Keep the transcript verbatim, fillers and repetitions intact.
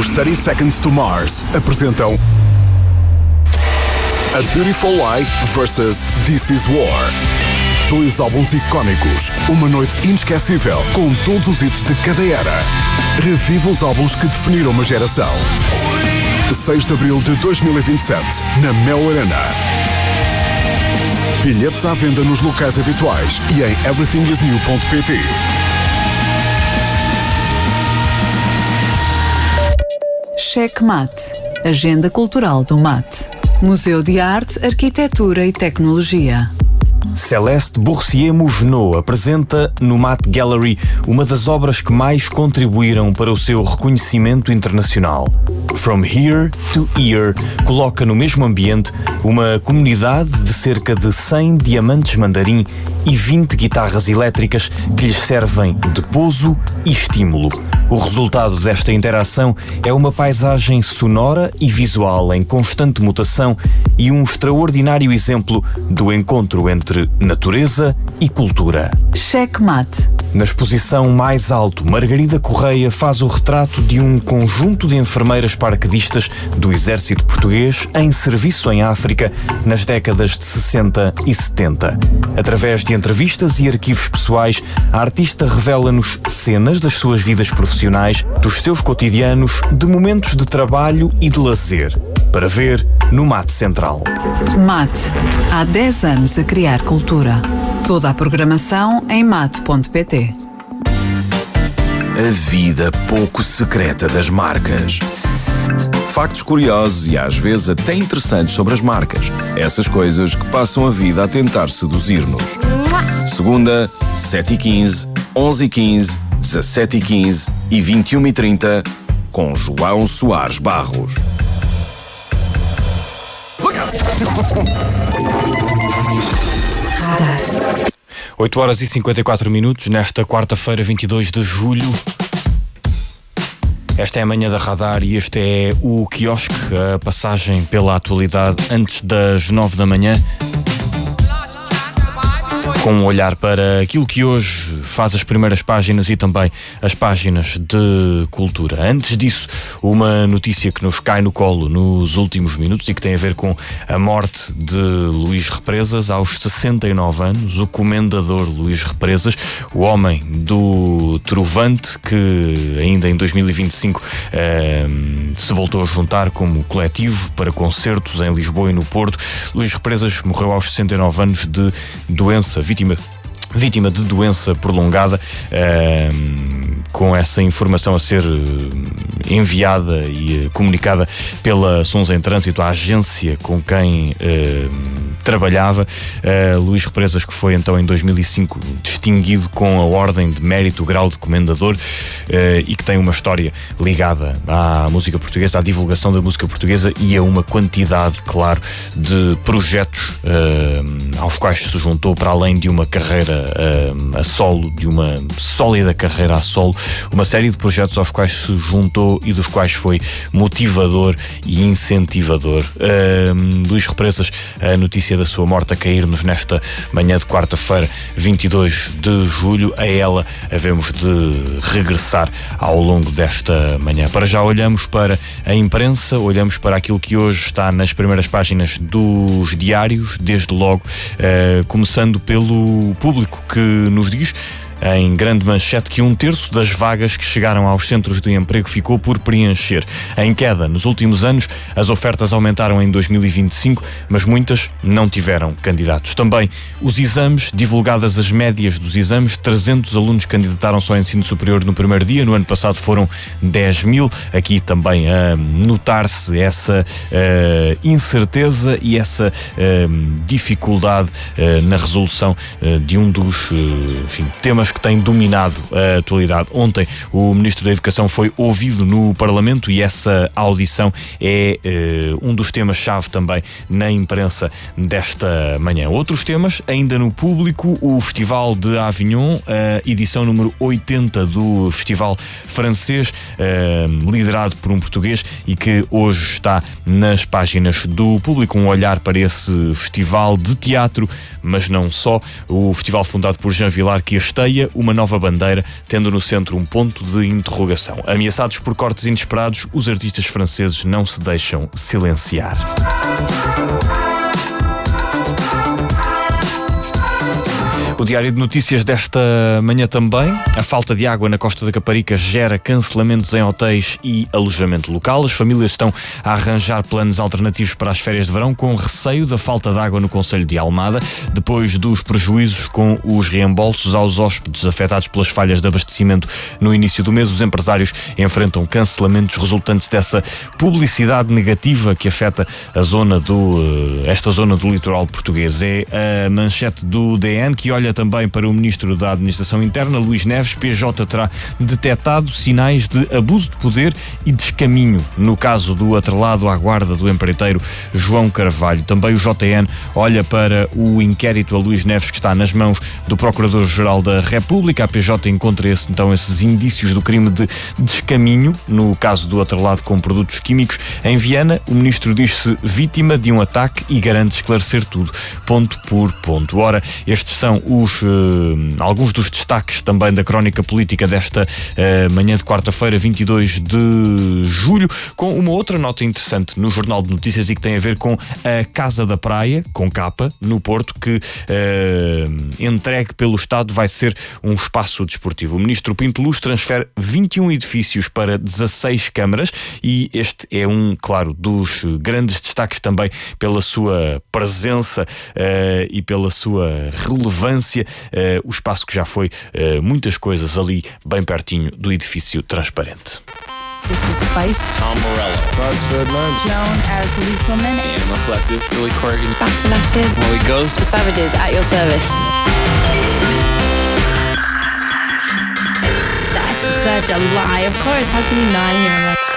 Os thirty Seconds to Mars apresentam A Beautiful Lie versus This Is War. Dois álbuns icónicos, uma noite inesquecível com todos os hits de cada era. Reviva os álbuns que definiram uma geração. seis de abril de dois mil e vinte e sete, na Mel Arena. Bilhetes à venda nos locais habituais e em everything is new ponto pt. Checkmate, Agenda Cultural do Mate. Museu de Arte, Arquitetura e Tecnologia. Céleste Boursier-Mougenot apresenta no Mate Gallery uma das obras que mais contribuíram para o seu reconhecimento internacional. From Here to Here coloca no mesmo ambiente uma comunidade de cerca de cem diamantes mandarim e vinte guitarras elétricas que lhes servem de pouso e estímulo. O resultado desta interação é uma paisagem sonora e visual em constante mutação e um extraordinário exemplo do encontro entre natureza e cultura. Checkmate. Na exposição mais alto, Margarida Correia faz o retrato de um conjunto de enfermeiras paraquedistas do Exército Português em serviço em África nas décadas de sessenta e setenta. Através de entrevistas e arquivos pessoais, a artista revela-nos cenas das suas vidas profissionais, dos seus cotidianos, de momentos de trabalho e de lazer. Para ver no Mate Central. Mate. Há dez anos a criar cultura. Toda a programação em mate ponto pt. A vida pouco secreta das marcas. Factos curiosos e às vezes até interessantes sobre as marcas. Essas coisas que passam a vida a tentar seduzir-nos. Segunda, sete e quinze, onze e quinze, dezassete e quinze e vinte e uma e trinta com João Soares Barros. oito horas e cinquenta e quatro minutos, nesta quarta-feira, vinte e dois de julho. Esta é a manhã da Radar e este é o quiosque, a passagem pela atualidade antes das nove da manhã. Com um olhar para aquilo que hoje faz as primeiras páginas e também as páginas de cultura. Antes disso, uma notícia que nos cai no colo nos últimos minutos e que tem a ver com a morte de Luís Represas aos sessenta e nove anos. O comendador Luís Represas, o homem do Trovante, que ainda em dois mil e vinte e cinco eh, se voltou a juntar como coletivo para concertos em Lisboa e no Porto. Luís Represas morreu aos sessenta e nove anos de doença, vítima vítima de doença prolongada, eh, com essa informação a ser enviada e comunicada pela Sons em Trânsito, a agência com quem eh, trabalhava. Uh, Luís Represas, que foi então em dois mil e cinco distinguido com a Ordem de Mérito, grau de Comendador, uh, e que tem uma história ligada à música portuguesa, à divulgação da música portuguesa e a uma quantidade, claro, de projetos uh, aos quais se juntou, para além de uma carreira uh, a solo, de uma sólida carreira a solo, uma série de projetos aos quais se juntou e dos quais foi motivador e incentivador. Uh, Luís Represas, a notícia da sua morte a cair-nos nesta manhã de quarta-feira, vinte e dois de julho. A ela havemos de regressar ao longo desta manhã. Para já olhamos para a imprensa, olhamos para aquilo que hoje está nas primeiras páginas dos diários, desde logo, eh, começando pelo Público, que nos diz em grande manchete que um terço das vagas que chegaram aos centros de emprego ficou por preencher. Em queda, nos últimos anos, as ofertas aumentaram em dois mil e vinte e cinco, mas muitas não tiveram candidatos. Também os exames, divulgadas as médias dos exames, trezentos alunos candidataram-se ao ensino superior no primeiro dia, no ano passado foram dez mil. Aqui também a notar-se essa uh, incerteza e essa uh, dificuldade uh, na resolução uh, de um dos uh, enfim, temas que tem dominado a atualidade. Ontem o Ministro da Educação foi ouvido no Parlamento e essa audição é uh, um dos temas-chave também na imprensa desta manhã. Outros temas, ainda no Público, o Festival de Avignon, a edição número oitenta do Festival francês, uh, liderado por um português e que hoje está nas páginas do Público. Um olhar para esse festival de teatro, mas não só. O festival fundado por Jean Vilar, que hasteia pleiteia uma nova bandeira, tendo no centro um ponto de interrogação. Ameaçados por cortes inesperados, os artistas franceses não se deixam silenciar. O Diário de Notícias desta manhã também. A falta de água na Costa da Caparica gera cancelamentos em hotéis e alojamento local. As famílias estão a arranjar planos alternativos para as férias de verão, com receio da falta de água no concelho de Almada, depois dos prejuízos com os reembolsos aos hóspedes afetados pelas falhas de abastecimento no início do mês. Os empresários enfrentam cancelamentos resultantes dessa publicidade negativa que afeta a zona do, esta zona do litoral português. É a manchete do D N, que olha também para o Ministro da Administração Interna, Luís Neves. P J terá detectado sinais de abuso de poder e descaminho no caso do atrelado à guarda do empreiteiro João Carvalho. Também o J N olha para o inquérito a Luís Neves, que está nas mãos do Procurador-Geral da República. A P J encontra esse, então esses indícios do crime de descaminho no caso do atrelado com produtos químicos. Em Viana, o Ministro diz-se vítima de um ataque e garante esclarecer tudo, ponto por ponto. Ora, estes são os, uh, alguns dos destaques também da crónica política desta uh, manhã de quarta-feira, vinte e dois de julho, com uma outra nota interessante no Jornal de Notícias e que tem a ver com a Casa da Praia, com capa, no Porto, que uh, entregue pelo Estado vai ser um espaço desportivo. O Ministro Pinto Luz transfere vinte e um edifícios para dezasseis câmaras e este é um, claro, dos grandes destaques também pela sua presença uh, e pela sua relevância. Uh, o espaço que já foi uh, muitas coisas ali bem pertinho do edifício transparente. This is Feist. Tom Morello. Buzz Ferdman. Known as Policewoman. Animal Collective. Billy Corgan. Backflashes. Molly Ghost. Savages at your service. That's such a lie. Of course, how can you not hear that?